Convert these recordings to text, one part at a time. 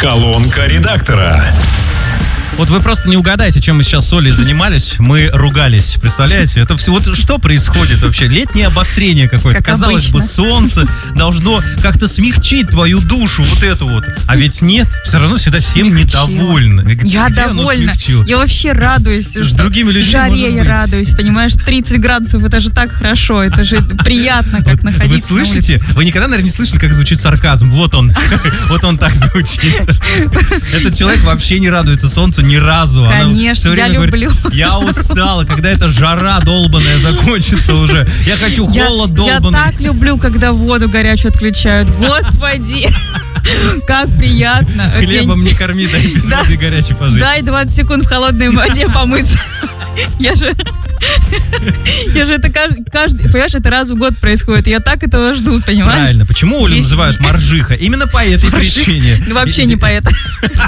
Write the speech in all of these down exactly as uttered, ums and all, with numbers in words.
Колонка редактора. Вот вы просто не угадаете, чем мы сейчас с Олей занимались. Мы ругались, представляете? Это все, вот что происходит вообще? Летнее обострение какое-то. Как Казалось обычно. бы, солнце должно как-то смягчить твою душу, вот эту вот. А ведь нет, все равно всегда всем Смягчило. недовольны. Я Где оно довольна. смягчило? Я вообще радуюсь. С что другими людьми жаре может я быть. радуюсь, понимаешь? тридцать градусов, это же так хорошо. Это же приятно, как Вот находиться Вы на улице. слышите? Вы никогда, наверное, не слышали, как звучит сарказм. Вот он. Вот он так звучит. Этот человек вообще не радуется солнцу ни разу. Она Конечно, всё время я говорит, люблю. я устала, когда эта жара долбаная закончится уже. Я хочу Я, холод я долбаный. так люблю, когда воду горячую отключают. Господи, как приятно. Хлебом не корми, дай без Да. воды горячей пожить. Дай двадцать секунд в холодной воде помыться. Я же... Я же это каждый, каждый... Понимаешь, это раз в год происходит. Я так этого жду, понимаешь? Правильно. Почему Олю Десять называют дней. моржиха? Именно по этой Моржиха? причине. Ну, вообще не по это.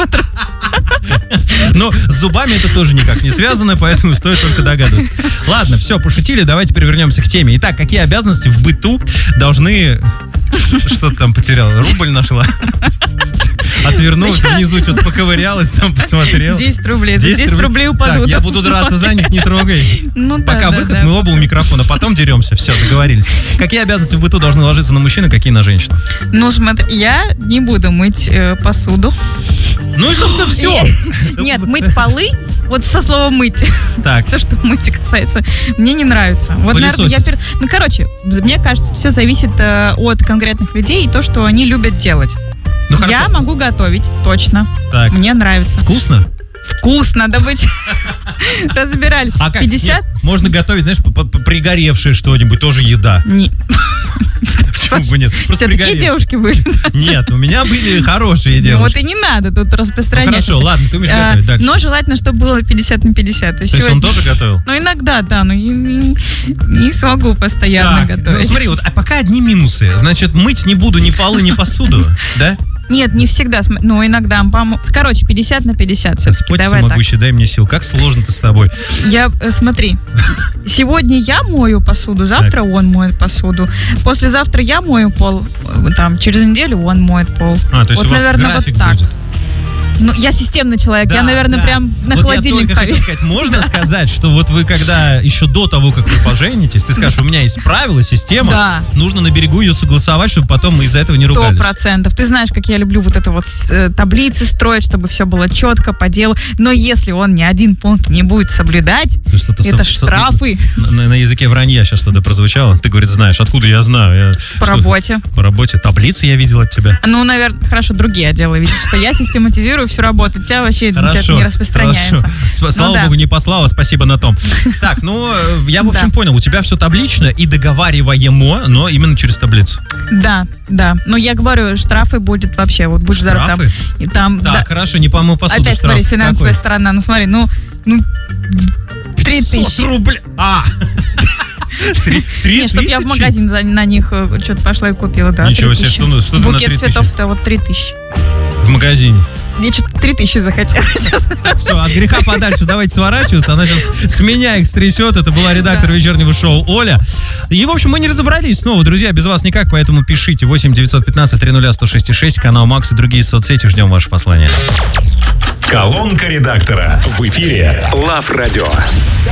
Но с зубами это тоже никак не связано, поэтому стоит только догадываться. Ладно, все, пошутили, давайте теперь вернемся к теме. Итак, какие обязанности в быту должны... Что ты там потерял? Рубль нашла? Отвернулась, внизу что-то поковырялась, там посмотрела. десять рублей. За десять рублей упадут. Так, я буду драться за них, не трогай. Ну, да, Пока да, выход, да. мы оба у микрофона, потом деремся, все, договорились. Какие обязанности в быту должны ложиться на мужчину, какие на женщину? Ну, смотри, я не буду мыть э, посуду. Ну и, собственно, все. Нет, мыть полы, вот со словом мыть. Так, Все, что мыть касается, мне не нравится. Вот, наверное, я... Пылесосить. пер- Ну, короче, мне кажется, все зависит э, от конкретных людей и то, что они любят делать. ну хорошо. Я могу готовить, точно. Так, Мне нравится. вкусно? Вкусно, да быть. Разбирали. А как? пятьдесят? Нет, можно готовить, знаешь, п- п- пригоревшее что-нибудь, тоже еда. Не. Почему бы нет? У Просто тебя такие пригоревшее. девушки были? Нет, у меня были хорошие Ну девушки. вот и не надо тут Ну, распространяться. хорошо, ладно, ты умеешь А, готовить. Дальше. Но желательно, чтобы было пятьдесят на пятьдесят. То есть он сегодня- тоже готовил? Ну, иногда, да, но я не, не смогу постоянно Так, ну готовить. смотри, вот а пока одни минусы. Значит, мыть не буду ни полы, ни посуду, да? Нет, не всегда, см- ну, иногда. помо- Короче, пятьдесят на пятьдесят все-таки. Господь Давай так. всемогущий, дай мне сил. Как сложно-то с тобой. Я, э, смотри, сегодня я мою посуду, завтра он моет посуду. Послезавтра я мою пол, э, там, через неделю он моет пол. А, то есть вот, у вас наверное, график вот так. будет. Ну, я системный человек, я, Да, наверное, да. прям на Вот холодильник я только хотел повешу. сказать, можно сказать, что вот вы когда еще до того, как вы поженитесь, ты скажешь, у меня есть правила, система, Да. нужно на берегу ее согласовать, чтобы потом мы из-за этого не Сто ругались. процентов. Ты знаешь, как я люблю вот это вот э, таблицы строить, чтобы все было четко по делу. Но если он ни один пункт не будет соблюдать, То есть что-то это со- со- штрафы На, на- на языке вранья сейчас что-то прозвучало. Ты, говорит, знаешь, откуда я знаю? Я- по что- работе. По работе. Таблицы я видел от тебя. Ну, наверное, хорошо, другие отделы видят, что я систематизирую всю работу. У тебя вообще ничего не распространяется. хорошо. Сп- Слава да. богу, не послала, спасибо на том. Так, ну, э, я, в общем, Да. понял, у тебя все таблично и договариваемо, но именно через таблицу. Да, да. Но я говорю, штрафы будет вообще. Вот будешь здоров там. Штрафы? И там Так, да. хорошо, не помыл посуду, Опять штраф. смотри, финансовая Какой? сторона. Ну смотри, ну, ну три пятьсот тысячи. рублей. А! Три- три Нет, чтобы я в тысячи? магазин за- на них что-то пошла и купила, да. Ничего три себе, тысячи. что на- что ты на Букет три тысячи? цветов, это вот три тысячи. В магазине. Я что-то три тысячи захотела сейчас. Все, от греха подальше, давайте сворачиваться. Она сейчас с меня их стрясет. Это была редактор Да. вечернего шоу Оля. И, в общем, мы не разобрались снова, друзья. Без вас никак, поэтому пишите восемь девятьсот пятнадцать триста сто шесть шесть, канал Макс и другие соцсети. Ждем ваше послание. Колонка редактора. В эфире Лав Радио.